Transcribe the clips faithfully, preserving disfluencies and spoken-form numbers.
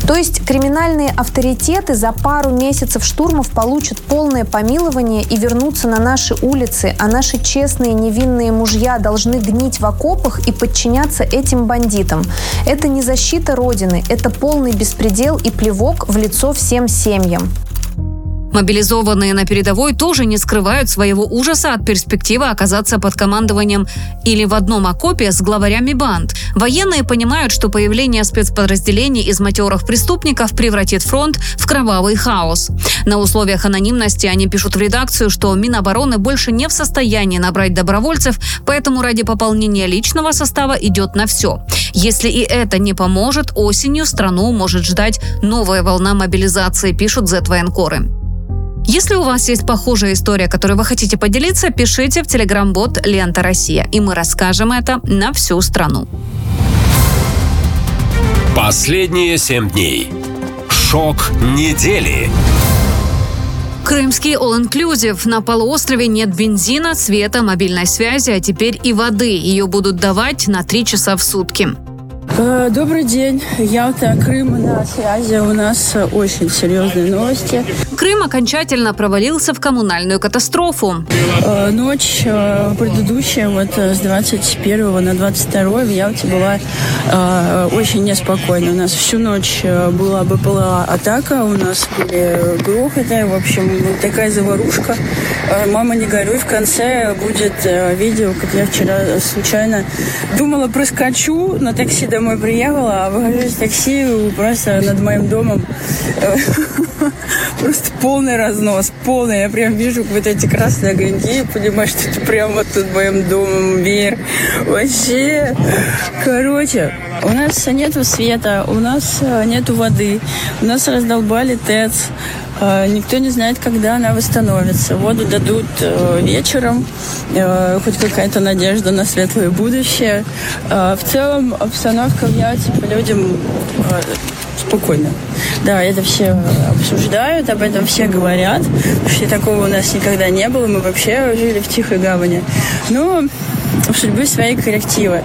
То есть криминальные авторитеты за пару месяцев штурмов получат полное помилование и вернутся на наши улицы, а наши честные невинные мужья должны гнить в окопах и подчиняться этим бандитам. Это не защита Родины, это полный беспредел и плевок в лицо всем семьям. Мобилизованные на передовой тоже не скрывают своего ужаса от перспективы оказаться под командованием или в одном окопе с главарями банд. Военные понимают, что появление спецподразделений из матерых преступников превратит фронт в кровавый хаос. На условиях анонимности они пишут в редакцию, что Минобороны больше не в состоянии набрать добровольцев, поэтому ради пополнения личного состава идет на все. Если и это не поможет, осенью страну может ждать новая волна мобилизации, пишут зет-военкоры. Если у вас есть похожая история, которой вы хотите поделиться, пишите в телеграм-бот «Лента Россия», и мы расскажем это на всю страну. Последние семь дней. Шок недели. Крымский all-inclusive. На полуострове нет бензина, света, мобильной связи, а теперь и воды. Ее будут давать на три часа в сутки. Добрый день. Ялта, Крым на связи. У нас очень серьезные новости. Крым окончательно провалился в коммунальную катастрофу. Ночь предыдущая, вот с двадцать первого на двадцать второе в Ялте была очень неспокойна. У нас всю ночь была БПЛА-атака, у нас были грохоты, в общем, такая заварушка. Мама, не горюй, в конце будет видео, как я вчера случайно думала, проскочу, на такси домой приехала, а выхожу из такси просто над моим домом. Просто полный разнос, полный. Я прям вижу вот эти красные огоньки и понимаю, что это прямо вот тут моим домом мир. Вообще. Короче, у нас нету света, у нас нету воды, у нас раздолбали ТЭЦ. Никто не знает, когда она восстановится. Воду дадут вечером, хоть какая-то надежда на светлое будущее. В целом обстановка в Ялте по людям спокойно. Да, это все обсуждают, об этом все говорят, потому что такого у нас никогда не было, мы вообще жили в тихой гавани. Но у судьбы свои коррективы.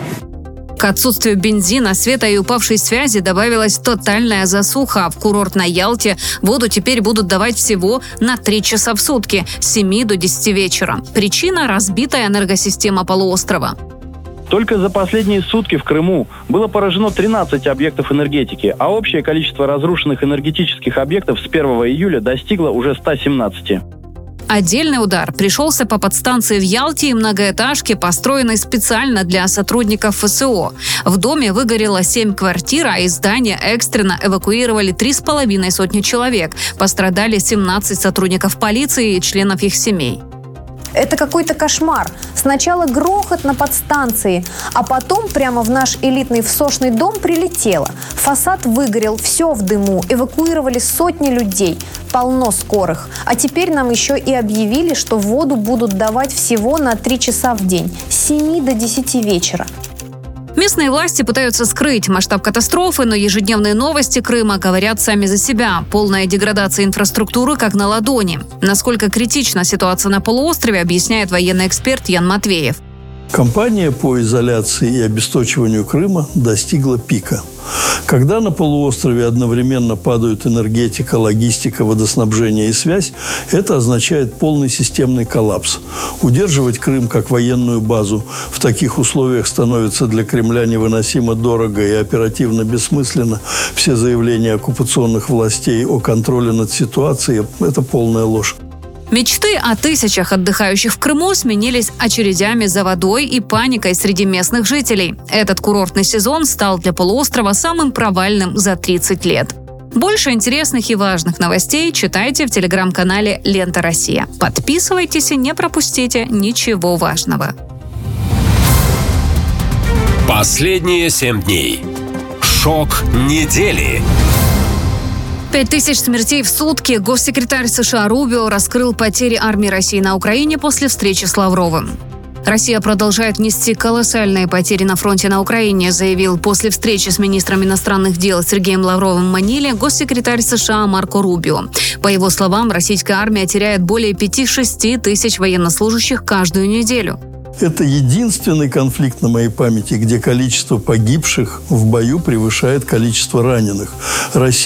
К отсутствию бензина, света и упавшей связи добавилась тотальная засуха. В курортной Ялте воду теперь будут давать всего на три часа в сутки, с семи до десяти вечера. Причина – разбитая энергосистема полуострова. Только за последние сутки в Крыму было поражено тринадцать объектов энергетики, а общее количество разрушенных энергетических объектов с первого июля достигло уже ста семнадцати. Отдельный удар пришелся по подстанции в Ялте и многоэтажке, построенной специально для сотрудников ФСО. В доме выгорело семь квартир, а из здания экстренно эвакуировали три с половиной сотни человек. Пострадали семнадцать сотрудников полиции и членов их семей. Это какой-то кошмар. Сначала грохот на подстанции, а потом прямо в наш элитный всошный дом прилетело. Фасад выгорел, все в дыму, эвакуировали сотни людей, полно скорых. А теперь нам еще и объявили, что воду будут давать всего на три часа в день, с семи до десяти вечера. Местные власти пытаются скрыть масштаб катастрофы, но ежедневные новости Крыма говорят сами за себя. Полная деградация инфраструктуры как на ладони. Насколько критична ситуация на полуострове, объясняет военный эксперт Ян Матвеев. Кампания по изоляции и обесточиванию Крыма достигла пика. Когда на полуострове одновременно падают энергетика, логистика, водоснабжение и связь, это означает полный системный коллапс. Удерживать Крым как военную базу в таких условиях становится для Кремля невыносимо дорого и оперативно бессмысленно. Все заявления оккупационных властей о контроле над ситуацией – это полная ложь. Мечты о тысячах отдыхающих в Крыму сменились очередями за водой и паникой среди местных жителей. Этот курортный сезон стал для полуострова самым провальным за тридцать лет. Больше интересных и важных новостей читайте в телеграм-канале «Лента Россия». Подписывайтесь и не пропустите ничего важного. Последние семь дней. Шок недели. Пять тысяч смертей в сутки. Госсекретарь США Рубио раскрыл потери армии России на Украине после встречи с Лавровым. Россия продолжает нести колоссальные потери на фронте на Украине, заявил после встречи с министром иностранных дел Сергеем Лавровым в Маниле госсекретарь США Марко Рубио. По его словам, российская армия теряет более пяти-шести тысяч военнослужащих каждую неделю. Это единственный конфликт на моей памяти, где количество погибших в бою превышает количество раненых. Россия